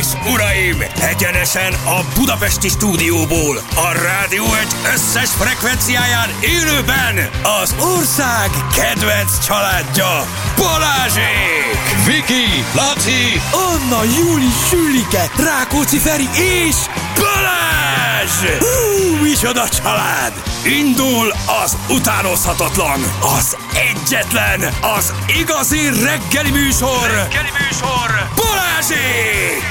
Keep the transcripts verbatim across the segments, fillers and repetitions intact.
és uraim, egyenesen a budapesti stúdióból, a Rádió egy összes frekvenciáján élőben az ország kedvenc családja, Balázsék! Viki, Laci, Anna, Júli, Sülike, Rákóczi Feri és Balázs! Hú, micsoda család! Indul az utánozhatatlan, az egyetlen, az igazi reggeli műsor, reggeli műsor, Balázsék!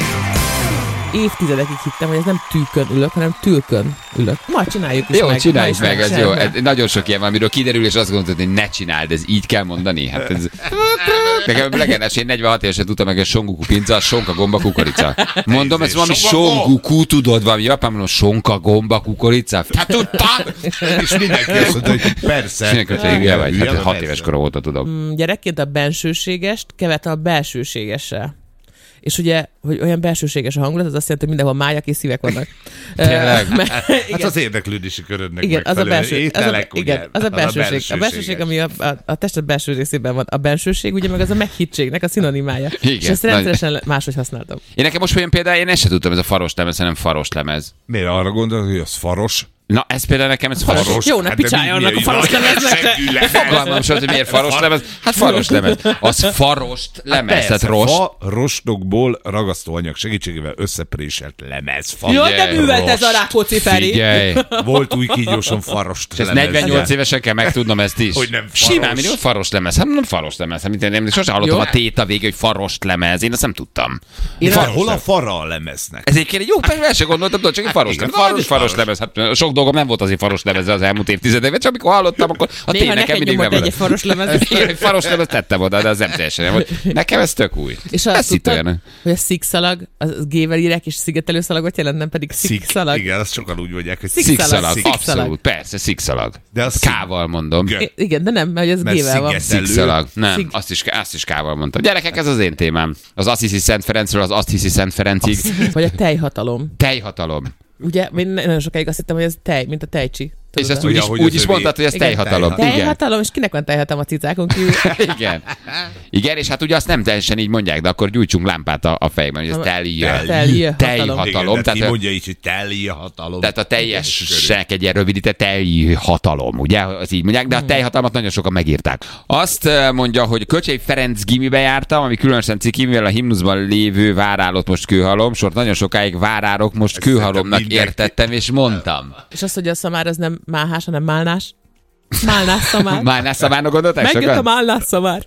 Évtizedekig hittem, hogy ez nem tűkön ülök, hanem tülkön ülök. Ma csináljuk is jó, meg. Jó, csináljuk meg, meg, ez jó. Ez, nagyon sok ilyen van, amiről kiderül, és azt gondolod, hogy ne csináld, ez így kell mondani. Hát ez... Nekem legendás, én negyvenhat évesen tudtam meg, hogy songuku pinca, sonka, gomba, kukorica. Mondom, ez valami songuku, tudod, valami japán, mondom, sonka, gomba, kukorica. Hát tudtam! És mindenki azt mondta, hogy persze. Mindenki azt mondja, vagy, hát hat éves korom óta tudom. Mm, gyerekként a bensőségest keverte a belsőségessel. És ugye, hogy olyan belsőséges a hangulat, az azt jelenti, hogy mindenhol májak és szívek vannak. Tényleg? Uh, hát az érdeklődési körödnek igen, az a belső, ételek, az a, igen, az a belsőség. A belsőség, ami a, a, a tested belső részében van. A bensőség, ugye meg az a meghittségnek a szinonimája. Igen, és ezt rendszeresen nagy... máshogy használtam. Én nekem most olyan például, én ezt sem tudtam, ez a faros lemez, hanem faros lemez. Miért arra gondolod, hogy az faros? Na, ez például nekem, ez faros. faros. Jó, ne picsálja annak a faros lemeznek. Fogalmam sem, hogy miért faros lemez. Hát faros lemez. Az farost lemez, tehát rost. Farostokból ragasztóanyag segítségével összepréselt lemez. Fa. Jó, de művelt ez a Rákóczi Feri. Figyelj. Volt új kígyóson farost lemez. negyvennyolc évesen kell megtudnom ezt is. Hogy nem faros. Simán, mindig faros lemez. Hát nem faros lemez. Hát, én sosem hallottam a téta végig, hogy farost lemez. Én azt nem tudtam. Hol a fara a lemeznek? Ez egy jó, persze sem gondoltam, csak egy faros lemez. Faros, faros lemez. Hát sok dolgom nem volt azért faros lemezre az elmúlt évtizedekben, csak amikor hallottam, akkor a tény nekem mindig nem volt. Egy faros lemez. Egy faros lemez tettem oda, de az nem teljesen nem. Nekem ez tök új. És azt tudtad, hogy a szikszalag, az gével írják, és szigetelőszalagot jelent, nem pedig szikszalag. Igen, azt sokan úgy mondják, hogy szikszalag. Abszolút, persze, szikszalag. De az K-val mondom. Igen, de nem, mert ez gével van. Szikszalag. Nem, azt is, azt is K-val mondtam. Gyerekek, ez az én témám. Az azt hiszi Szent Ferencről, az azt hiszi Szent Ferencig. Vagy a tejhatalom. Tejhatalom. Ugye, én nagyon sokáig azt hittem, hogy ez tej, mint a tejcsi. És ezt úgy is, úgy is mondtad, hogy ez tejhatalom. Tejhatalom, és kinek van tejhatalom a cicákon kívül? Igen. Igen, és hát ugye azt nem teljesen így mondják, de akkor gyújtsunk lámpát a, a fejben, hogy ez tejhatalom. Tejhatalom. Tehát mondja így, hogy tejhatalom. Tehát a teljesnek egy ilyen rövidített tejhatalom, ugye? Az így mondják, de a tejhatalmat nagyon sokan megírták. Azt mondja, hogy Kölcsei Ferenc gimibe jártam, ami különösen ciki, mivel a himnuszban lévő várálott most kőhalom, sort nagyon sokáig várárok most kőhalomnak értettem, és mondtam. És azt, hogy a szamár az nem máhás, hanem málnás. Málnás szamár. Málnás szamárnak gondoltál sokan? Megjött a málnás szamár.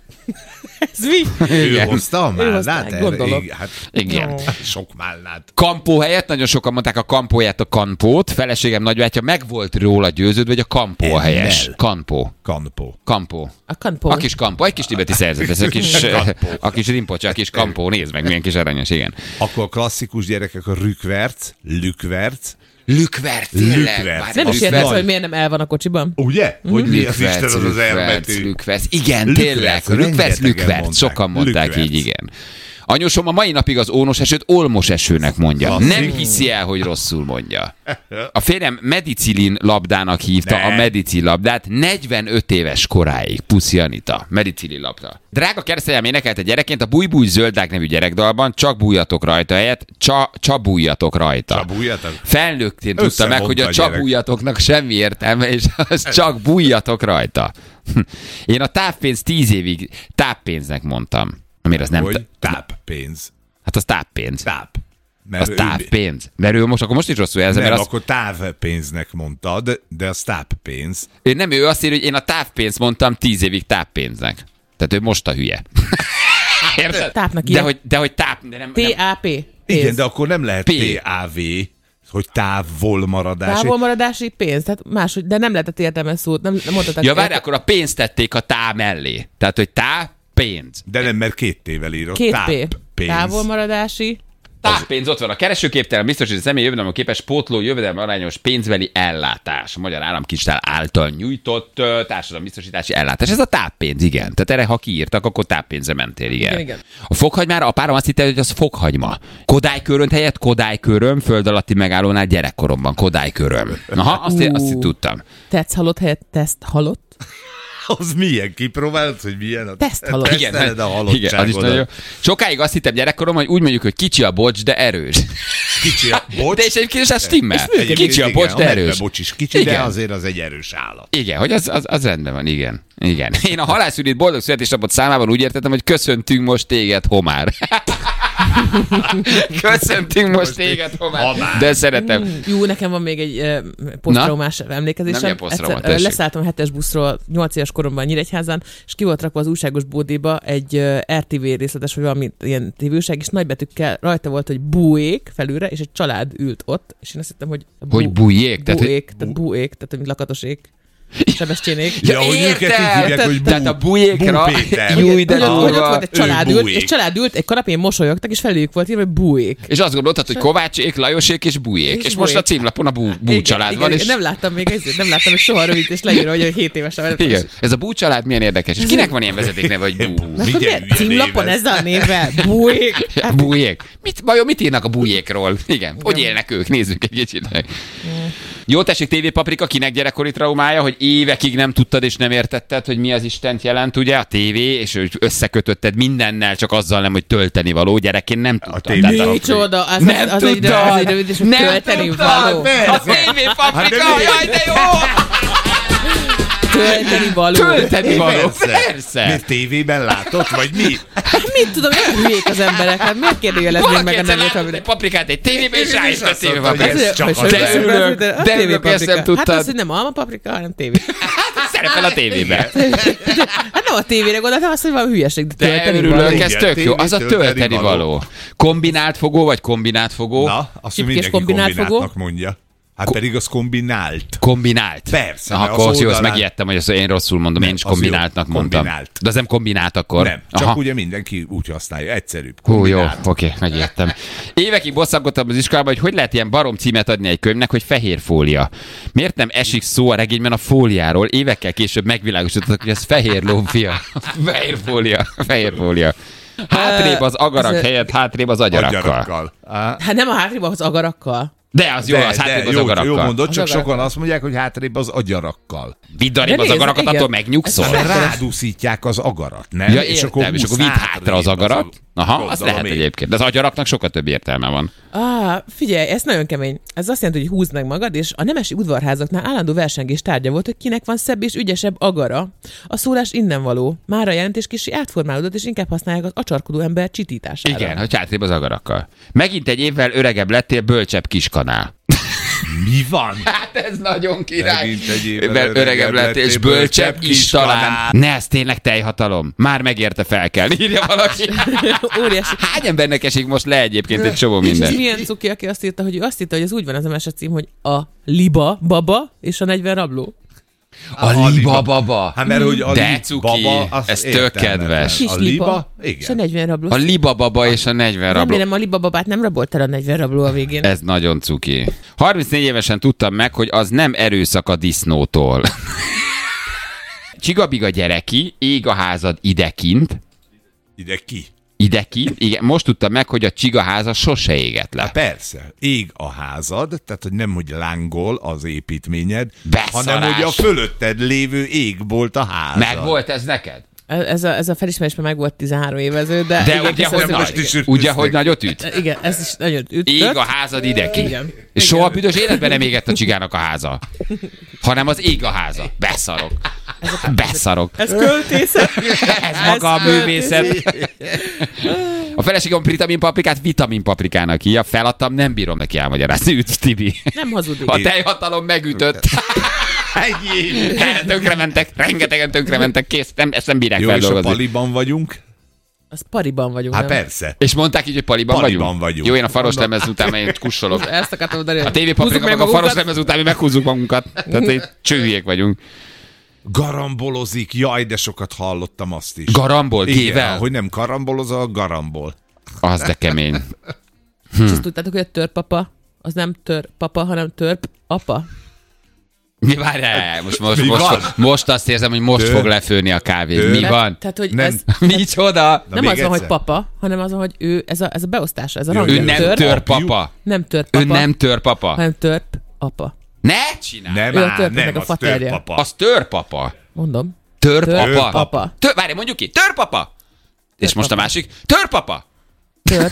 Ez mi? Ő hozta a málnát? Gondolom. Hát, igen. Oh. Sok málnát. Kampó helyett nagyon sokan mondták a kampóját, a kampót. Feleségem nagybátyja meg volt róla győződve, hogy a kampó a helyes. Kampó. Kampó. Kampó. A kampó. A kis kampó. Egy kis tibeti szerzet. Ez a kis, a kis rimpocsa, a kis kampó. Nézd meg, milyen kis aranyos, igen. Akkor a klasszikus gyerekek a rükverc, lükverc. Lükverc, tényleg. Nem is értesz, hogy miért nem el van a kocsiban. Ugye? Mm. Hogy mi az Isten az az elbetű? Lükverc, igen, tényleg. Lükverc, lükverc. Sokan mondták így, igen. Anyósom a mai napig az ónos esőt olmos esőnek mondja. Klasszik. Nem hiszi el, hogy rosszul mondja. A férjem medicilin labdának hívta ne. a medicil labdát negyvenöt éves koráig. Puszi Anita. Medicilin labda. Drága keresztanyám énekelt a gyerekként a Búj-búj zöldák nevű gyerekdalban, csak bújjatok rajta helyett, csa, csabújjatok rajta. Csabújjatok? Felnőttén tudta meg, hogy a csabújjatoknak semmi értelme, és az csak bújjatok rajta. Én a távpénz tíz évig távpénznek mondtam. Amire az nem hogy táppénz. Hát az táppénz. Táp. Az távpénz. Mert ő most, akkor most is rosszul jelzem. Nem, az... akkor távpénznek mondtad, de az táppénz. Ő nem, ő azt írja, hogy én a távpénzt mondtam tíz évig táppénznek. Tehát ő most a hülye. Érted? Tápnak de hogy, de hogy táp... De nem, T A P. Igen, de akkor nem lehet T A V, hogy távolmaradási. Távolmaradási pénz, tehát máshogy, de nem lehetett értelmes szót. Nem, nem mondtad, ja, várj, akkor a pénzt tették a tá mellé. Tehát, hogy tá, pénz. De nem, mert két tével írott. Két P. Távolmaradási. Táppénz, ott van a keresőképtelen, biztosít a személy jövedelem képes pótló jövedelem arányos pénzbeli ellátás. A Magyar Államkincstár által nyújtott társadalombiztosítási ellátás. Ez a táppénz, igen. Tehát erre, ha kiírtak, akkor táppénzre mentél, igen. igen, igen. A fokhagymára a párom azt hitte, hogy az fokhagyma. Kodálykörönt helyett Kodályköröm, föld alatti megállónál gyerekkoromban Kodályköröm. Aha, azt, én, azt én tudtam. Tetsz halott helyett teszt halott. Az milyen? Kipróbálod, hogy milyen? A... Teszthalott. Igen, a halottságodat. Sokáig azt hittem gyerekkorom, hogy úgy mondjuk, hogy kicsi a bocs, de erős. Kicsi a bocs. De és egyébként is az stimmel. Kicsi a bocs, de erős. Bocs is kicsi, igen. De azért az egy erős állat. Igen, hogy az, az, az rendben van, igen. Igen. Én a halászűrít boldog születésnapot számában úgy értettem, hogy köszöntünk most téged, homár. Köszöntünk most téged, homár. homár. De szeretem. Mm, jó, nekem van még egy uh, posztraumás emlékezésem. Egyszer, leszálltam a hetes buszról nyolc éves koromban Nyíregyházán, és ki volt rakva az újságos bódéba egy uh, er té vé részletes, vagy valami ilyen tévőság, és nagybetűkkel rajta volt, hogy búék felülre, és egy család ült ott, és én azt hittem, hogy bú, hogy bújék? Tehát, búék, tehát búék, tehát mint lakatosék. Sebestyénék. Ja, hogy őket így hívják, hogy bú, tehát a bújékra. Jó, de volt egy család ült, és család ült, egy kanapén mosolyogtak, és felőjük volt írva, hogy bújék. És azt gondoltad, hogy Kovácsék, Lajosék és bújék. És, és most a címlapon a bú, bú család igen, van. Igen, és... nem láttam még ezért, nem láttam, hogy soha rövid, és leírva, hogy hét évesen van. Igen. Ez a bú család milyen érdekes. És kinek van ilyen vezetékneve, hogy bú? Címlapon ezzel a névvel. Bújék. Bújék. Mit, vajon mit írnak a bújékról? Igen. Hogy élnek ők? Nézzük egy kicsit. Jó, tessék, té vé Paprika, kinek gyerekkori traumája, hogy évekig nem tudtad és nem értetted, hogy mi az Istent jelent, ugye, a tévé, és összekötötted mindennel, csak azzal nem, hogy tölteni való, gyerekként nem tudtad. Micsoda, az, nem az, egy, az egy rövid, és hogy tölteni való. A té vé Paprika, jaj, de jó! Tölteni való. Tölteni való, persze. Miért tévében látott, vagy mi? Mit tudom, hogy hülyék az emberek, hát miért kérdőjeleznék meg a nevét? Egy paprikát egy tévében, és rá is a té vé Paprika. De örülök, de örülök, ezt nem tudtad. Hát az, hogy nem alma paprika, hanem tévé. Szerepel a tévében. Hát nem a tévére gondoltam, azt, hogy valami hülyeség, de tölteni való. De örülök, ez tök jó. Az a tölteni való. Kombinált fogó, vagy kombinált fogó? Na, azt mindenki kombináltnak mondja. Hát pedig az kombinált. Kombinált? Persze. Aha, akkor oldalán... azt megijedtem, hogy azt én rosszul mondom, nem, én is kombináltnak mondtam. Kombinált. De az nem kombinált akkor? Nem, csak aha. Ugye mindenki úgy használja, egyszerűbb. Hú, jó, oké, okay, megijedtem. Évekig bosszankodtam az iskolában, hogy hogy lehet ilyen barom címet adni egy könyvnek, hogy fehér fólia. Miért nem esik szó a regényben a fóliáról? Évekkel később megvilágosítottak, hogy ez fehér lófia. Fehér fólia, fehér fólia. Hátrébb az agarak ez helyett, hátrébb az agyarakkal. agyarakkal. Hát nem a hátrébb az agarakkal. De az jó, de, az hátrébb az jó, agarakkal. Jó mondod, csak sokan azt mondják, hogy hátrébb az agyarakkal. Vidd arrébb az agarakat, igen. Attól megnyugszol. Rádúszítják az agarat, nem? Ja, és akkor, és akkor vidd hátra az agarat. Aha, az lehet én. Egyébként. De az agyaraknak sokkal több értelme van. Ah, figyelj, ez nagyon kemény. Ez azt jelenti, hogy húzd meg magad, és a nemesi udvarházaknál állandó versengés tárgya volt, hogy kinek van szebb és ügyesebb agara. A szólás innen való. Már a jelentés kicsi átformálódott, és inkább használják az acsarkodó ember csitítására. Igen, hogy hátrébb az agarakkal. Megint egy évvel öregebb lettél, bölcsebb kiskanál. Mi van? Hát ez nagyon király. Öregebb, öregebb lett, és bölcsebb is talán. Ne, ez tényleg teljhatalom. Már megérte fel kell. Írja valaki. Óriási. Hány embernek esik most le egyébként egy csomó minden? És milyen cuki, aki azt írta, hogy ő azt írta, hogy az úgy van az a mesecím, hogy a liba baba és a negyven rabló. A, a liba baba. Hát mert hogy a de cuki, baba, ez tök kedves. Kis a liba, igen. És a negyven rabló. A liba baba és a negyven rabló. Remélem a liba babát nem rabolt el a negyven rabló a végén. Ez nagyon cuki. harmincnégy évesen tudtam meg, hogy az nem erőszak a disznótól. Csigabiga gyereki, ég a házad idekint. Ide ki? Idekint, igen. Most tudtam meg, hogy a csigaháza sose égett le. Hát persze, ég a házad, tehát hogy nem, hogy lángol az építményed, beszarás. Hanem, hogy a fölötted lévő égbolt a házad. Meg volt ez neked? Ez a, ez a felismerés már meg volt tizenhárom évező, de... De igen, ugye, hogy, nagy, is ugye hogy nagyot üt? Igen, ez is nagyon ütött. Ég a házad idekint. Igen. És igen. Soha büdös életben nem égett a csigának a háza. Hanem az ég a háza. Beszarok. Beszarok. Ez költészet. Ez maga a művészet. A feleségem vitaminpaprikát vitaminpaprikának hívja. Feladtam, nem bírom neki elmagyarázni. Üt, Tibi. Nem hazudik. A teljhatalom megütött. Tönkrementek, rengetegen tönkrementek, kész, nem, ezt nem bírják jó, feldolgozni. Jó, és a paliban vagyunk? Az pariban vagyunk. Hát persze. És mondták így, hogy paliban, paliban vagyunk? vagyunk. Jó, én a faros lemez után én kussolok. Ezt akartam mondani. A té vé Paprika meg a faros lemez után mi meghúzzuk magunkat. Tehát így csőhülyék vagyunk. Garambolozik, jaj, de sokat hallottam azt is. Garambol, gével? Hogy nem karambolozol, garambol. Az de kemény. Hm. És azt tudtátok, hogy a törpapa, az nem törpapa, hanem törp apa? Mi várjál? Most, most, Mi most, most azt érzem, hogy most Tör. fog lefőni a kávé. Tör. Mi van? Tehát, hogy nem. Ez, micsoda? Nem az van, hogy papa, hanem az van, hogy ő, ez a, ez a beosztása, ez a rangja. Ő nem tör, tör papa. Nem tör papa. Ő nem tör papa. Hanem törp apa. Ne csinálj! Nem, ő á, a nem, a az tör papa. Az tör papa. Mondom. Törpapa. Törpapa. Tör, várj, mondjuk ki. Törpapa. És most a másik. Törpapa. Törp.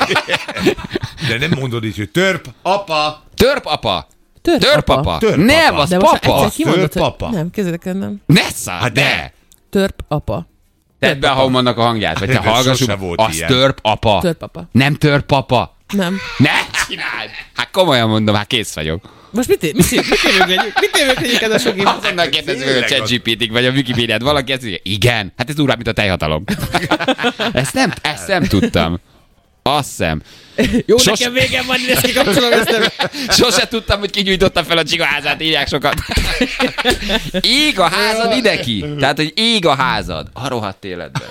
De nem mondod így, hogy törp, apa. Törpapa. Törp, Törpapa. Törp Nem, apa. az De most papa. egyszer kimondod, Törp hogy... apa. Nem, kezdek nem. Ne száll, Hát de. de. Törp apa. Tedd be a Haumannak a hangját, vagy te Ebben hallgassuk. sose volt Az ilyen. törp apa. Törp apa. Nem törp papa. Nem. Ne csináld! Hát komolyan mondom, hát kész vagyok. Most mit, mit, mit érőgegyük? Mit érőgegyük ez a sok info? Azonnal kérdezzük, hogy a ChatGPT-t vagy a Wikipédiát valaki ezt mondja, igen, hát ez durvább, mint a tejhatalom. ezt, nem, ezt nem tudtam. Azt hiszem. Jó, Sos... nekem végem van, ezt kikapcsolom, ezt nem. Sose tudtam, hogy kigyújtotta fel a csiga házát, írják sokat. Ég a házad ide ki. Tehát, hogy ég a házad. A rohadt életben.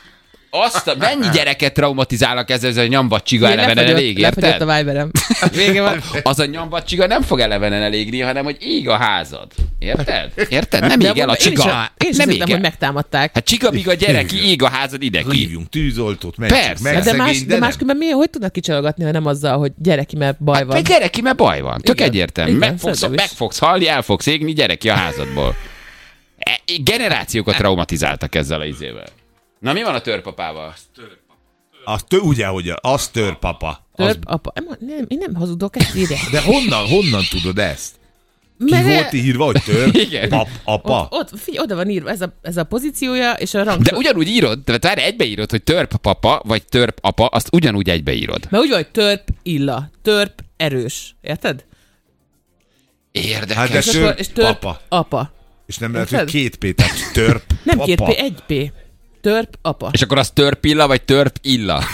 Azt a, mennyi gyereket traumatizálnak ezzel, ez a nyambacsiga elevenen elég, érted? Lefagyott a Viberem. Vége van. Az a nyambacsiga nem fog elevenen elégni, hanem, hogy ég a házad. Érted? Érted? Nem De ég el a én is- csiga. Én is Nem hiszem, ég hogy el. megtámadták. Hát csiga-biga gyerek, ég a házad ide ki. Hívjunk tűzoltót, menjünk Persze. meg, De, szegény, más, de nem. máskülönben mi, hogy tudnak kicsalgatni, ha nem azzal, hogy gyereki, mert baj Hát, van. mert gyereki, mert baj van. Tök Igen. egyértelmű. Igen, Meg fogsz, szerintem is. meg fogsz halni, el fogsz égni, gyereki a házadból. E, generációkat traumatizáltak ezzel a izével. Na mi van a törpapával? Az tő, ugye, hogy az törp apa. Az, Törp apa. Nem, nem, én nem hazudok, ezt írják. de honnan, honnan tudod ezt? Ki Mert- volt írva, hogy törp Igen. pap, apa? Ott, ott, figyelj, oda van írva, ez a, ez a pozíciója, és a rang. De ugyanúgy írod, tehát várj, egybeírod, hogy törp papa, vagy törp apa, azt ugyanúgy egybeírod. Mert úgy van, hogy törp illa, törp erős. Érted? Érdekes. Hát de És, törp akkor, és törp apa. apa. És nem lehet, hogy Érted? két P, tehát törp Nem papa. két P, egy P. Törp apa. És akkor az törp illa, vagy törp illa?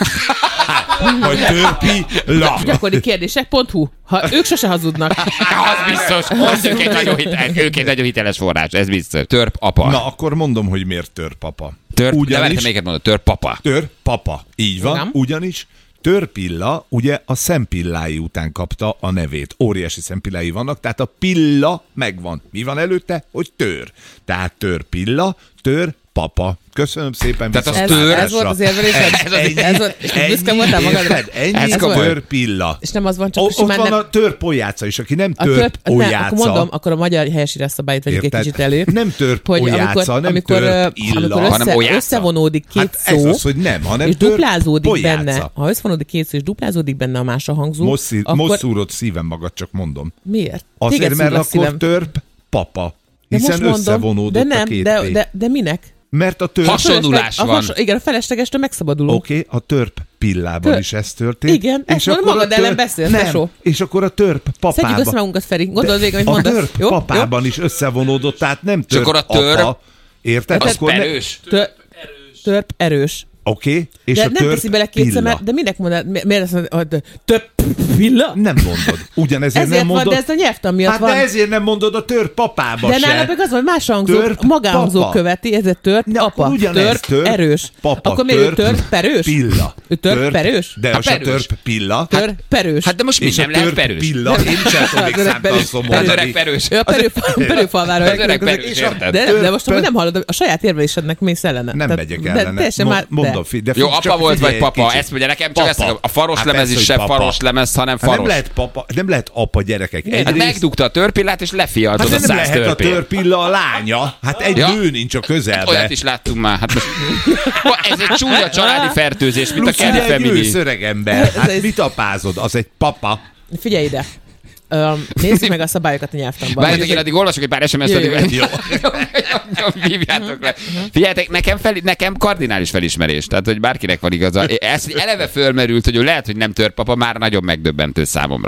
Vagy törpi la. Gyakori kérdések pont hu. Ha ők sose hazudnak. Az biztos. Az ők egy nagyon, hitel, ők egy nagyon hiteles forrás, ez biztos. Törp apa. Na, akkor mondom, hogy miért törp apa. törp, de várj, Ugyanis te még mondod, törp papa. törp papa. Így van, Nem. ugyanis törpilla ugye a szempillái után kapta a nevét. Óriási szempillái vannak, tehát a pilla megvan. Mi van előtte? Hogy tör. Tehát törpilla, tör papa. Köszönöm szépen. Tehát az Ez, tör- ez volt az érvelésed? Ez, Ez, ez volt, és büszke voltál magadra? érted? Ennyi Ez volt. törpilla. És nem az van, csak O, ott simán van nem... a törpolyáca is, aki nem A törp, ne, törpolyáca. akkor mondom, akkor a magyar helyesírás szabályt vegyük egy Érted? kicsit elő. Nem törp hogy olyáca, amikor, nem amikor, törp ö, illa, amikor hanem össze, olyáca. összevonódik két Hát ez szó, az, hogy nem, hanem és törp duplázódik polyáca. benne, ha összevonódik két szó, és duplázódik benne a más a hangzó, Most, szí- akkor most szúrod szívem magad, csak mondom. miért? Azért, Téged mert szúrlak akkor szívem. törp papa. De Hiszen most mondom, összevonódott de nem, a két de, P. de, de minek? Mert a törp... Hasonlulás A van. has- igen, a feleslegestől megszabadulunk. Oké, okay, a törp pillában Tör- is ez történt. Igen, ezt mondom, akkor a magad ellen beszélsz, nem, tesó. és akkor a törp Szedjük össze papában... magunkat, Feri. Gondold végig, amit a mondasz. törp Jó? papában is összevonódott, tehát nem törp akkor a törp- apa. Érted? Az Akkor ne- perős. Jó? Tör- Törp erős. Oké, okay, és De a nem törp teszi bele kétszer, pilla. mert, de minek mondod? Mi- Miért azt mondod, hogy több pilla? Nem mondod. Ugyanezért Ezért nem van, mondod. de ez a nyelvtan miatt hát van. de ezért nem mondod a törp papába De se. nála meg az van, más hangzó, Törp magánhangzó papa. követi, ez egy törp De apa. akkor ugyanez, Törp, törp erős. papa, Akkor miért ő törp törp perős? Pilla. Ő törp perős? De Hát az a perős. törp pilla. Törp perős. Hát de most mi és nem a lehet törp perős? pilla. Én sem tudom még Az öreg számtalan perős. Az szomorúni. öreg perős. Ő a perő, perőfalvára. Az öreg perős, És a- érted? De, de Törp- most amúgy nem hallod, a saját érvelésednek mész ellene. Nem Tehát- megyek de ellene. teljesen Mo- már, Mondom, de. fi- de Jó, fi- apa csak volt, figyelj vagy egy papa? kicsit. Ezt mondja nekem, csak ezt Papa. akarom. A faros Hát lemez persze, is hogy sem papa. faros lemez, hanem Hát nem faros. lehet papa, nem lehet apa gyerekek. Miért? Hát Egyrészt- megdugta a törpillát, és lefialtod Hát a nem száz lehet a törpét. törpilla a lánya. Hát egy Ja. nő nincs a közelbe. Olyat is láttunk már. Hát most... Ez egy csúnya családi fertőzés, mint a Plusz Kelly ugye egy Family. ősz öreg ember. Ez Hát egy- mit apázod? Az egy papa. Figyelj ide. Um, nézzük meg a szabályokat a nyelvtanban. Várjátok, én addig olvasok egy pár es em es-t, Jó, jó, addig... Jó. Hívjátok le. Figyeljetek, nekem, fel, nekem kardinális felismerés, tehát hogy bárkinek van igaza. Ez hogy eleve fölmerült, hogy ő lehet, hogy nem törpapa, már nagyon megdöbbentő számomra.